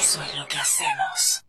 Eso es lo que hacemos.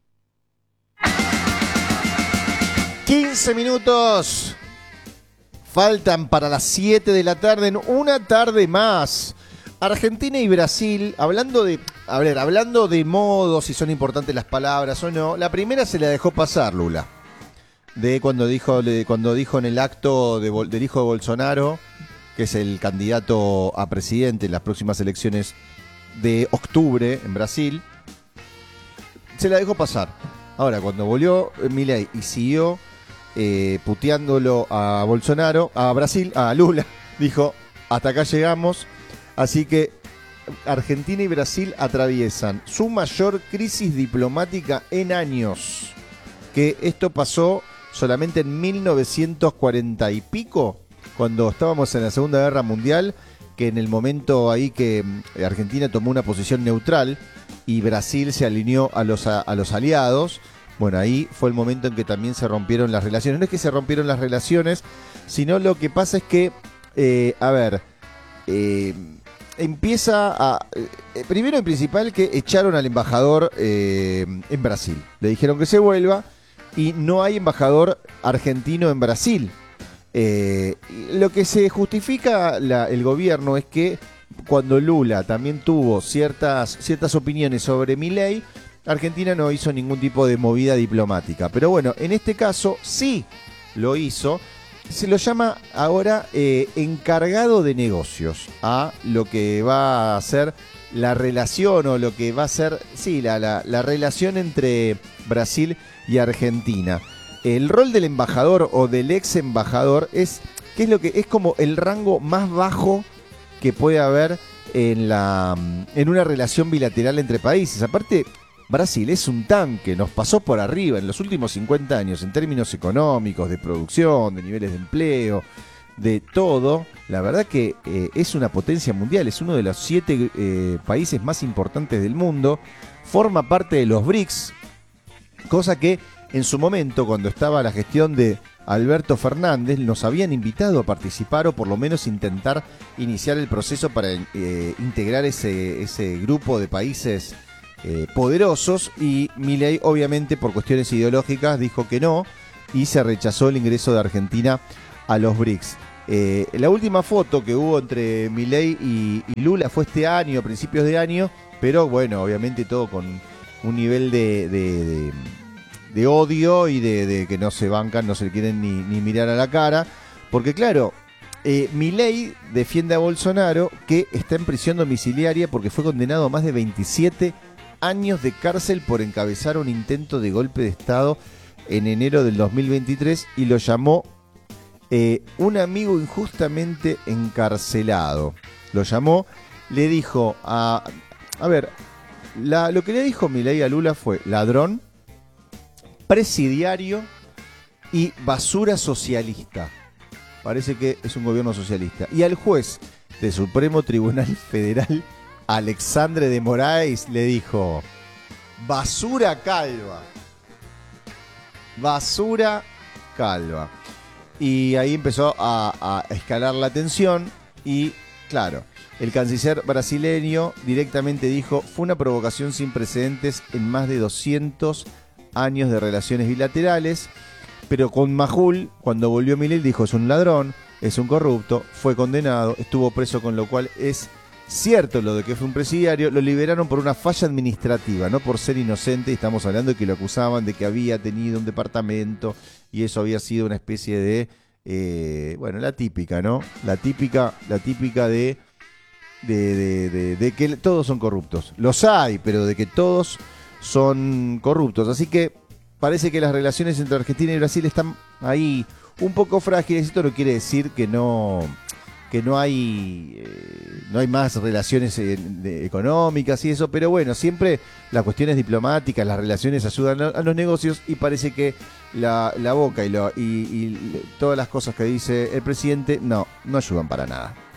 15 minutos faltan para las 7 de la tarde, en una tarde más. Argentina y Brasil, hablando de modos, si son importantes las palabras o no, la primera se la dejó pasar Lula. De cuando dijo en el acto del hijo de Bolsonaro, que es el candidato a presidente en las próximas elecciones de octubre en Brasil, se la dejó pasar. Ahora, cuando volvió Milei y siguió puteándolo a Bolsonaro, a Brasil, a Lula, dijo, hasta acá llegamos. Así que Argentina y Brasil atraviesan su mayor crisis diplomática en años. Que esto pasó solamente en 1940 y pico, cuando estábamos en la Segunda Guerra Mundial, que en el momento ahí que Argentina tomó una posición neutral y Brasil se alineó a los aliados. Bueno, ahí fue el momento en que también se rompieron las relaciones. No es que se rompieron las relaciones, sino lo que pasa es que, empieza a... primero y principal que echaron al embajador en Brasil. Le dijeron que se vuelva y no hay embajador argentino en Brasil. Lo que se justifica el gobierno es que cuando Lula también tuvo ciertas opiniones sobre Milei, Argentina no hizo ningún tipo de movida diplomática. Pero bueno, en este caso sí lo hizo. Se lo llama ahora encargado de negocios a lo que va a ser la relación o lo que va a ser, sí, la relación entre Brasil y Argentina. El rol del embajador o del ex embajador es como el rango más bajo que puede haber en una relación bilateral entre países. Aparte, Brasil es un tanque, nos pasó por arriba en los últimos 50 años en términos económicos, de producción, de niveles de empleo, de todo. La verdad que es una potencia mundial, es uno de los 7 países más importantes del mundo, forma parte de los BRICS, cosa que en su momento, cuando estaba la gestión de Alberto Fernández, nos habían invitado a participar o por lo menos intentar iniciar el proceso para integrar ese grupo de países poderosos, y Milei obviamente por cuestiones ideológicas dijo que no y se rechazó el ingreso de Argentina a los BRICS. La última foto que hubo entre Milei y Lula fue este año, principios de año, pero bueno, obviamente todo con un nivel de odio y de que no se bancan, no se quieren ni mirar a la cara, porque claro, Milei defiende a Bolsonaro, que está en prisión domiciliaria porque fue condenado a más de 27 años de cárcel por encabezar un intento de golpe de Estado en enero del 2023 y lo llamó un amigo injustamente encarcelado. Lo llamó, le dijo lo que le dijo Milei a Lula fue ladrón, presidiario y basura socialista. Parece que es un gobierno socialista. Y al juez del Supremo Tribunal Federal, Alexandre de Moraes, le dijo basura calva. Basura calva. Y ahí empezó a escalar la tensión y, claro, el canciller brasileño directamente dijo: fue una provocación sin precedentes en más de 200 años de relaciones bilaterales. Pero con Majul, cuando volvió Milei, dijo: es un ladrón, es un corrupto, fue condenado, estuvo preso, con lo cual es cierto lo de que fue un presidiario. Lo liberaron por una falla administrativa, no por ser inocente. Y estamos hablando de que lo acusaban de que había tenido un departamento y eso había sido una especie de la típica, ¿no? La típica de que todos son corruptos. Los hay, pero de que todos son corruptos. Así que parece que las relaciones entre Argentina y Brasil están ahí un poco frágiles. Esto no quiere decir que no hay más relaciones económicas y eso, pero bueno, siempre las cuestiones diplomáticas, las relaciones ayudan a los negocios, y parece que la boca y todas las cosas que dice el presidente no ayudan para nada.